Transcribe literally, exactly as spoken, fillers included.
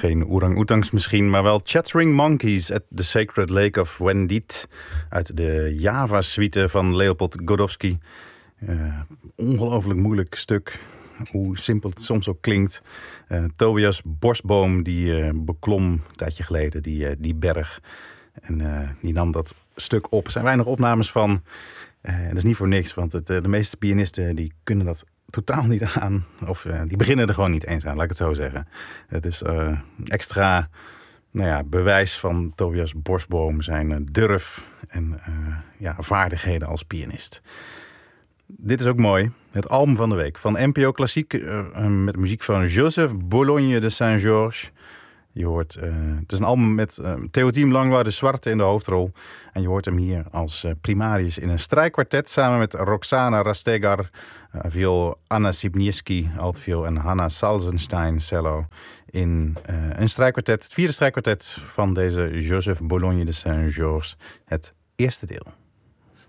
geen orang-oetangs misschien, maar wel Chattering Monkeys at the Sacred Lake of Wendit uit de Java-suite van Leopold Godowski. Uh, ongelooflijk moeilijk stuk, hoe simpel het soms ook klinkt. Uh, Tobias Bosboom die uh, beklom een tijdje geleden die, uh, die berg en uh, die nam dat stuk op. Er zijn weinig opnames van. Uh, en dat is niet voor niks, want het, uh, de meeste pianisten die kunnen dat totaal niet aan. Of uh, die beginnen er gewoon niet eens aan, laat ik het zo zeggen. Uh, dus uh, extra nou ja, bewijs van Tobias Bosboom zijn uh, durf en uh, ja, vaardigheden als pianist. Dit is ook mooi. Het album van de week van N P O Klassiek uh, uh, met muziek van Joseph Bologne de Saint-Georges. Je hoort, uh, het is een album met uh, Theotime Langlois de Zwarte in de hoofdrol. En je hoort hem hier als uh, primarius in een strijkkwartet samen met Roxana Rastegar, uh, viool, Anna Sibniewski, altviool en Hanna Salzenstein, cello. In uh, een strijkkwartet, het vierde strijkkwartet van deze Joseph Bologne de Saint-Georges, het eerste deel.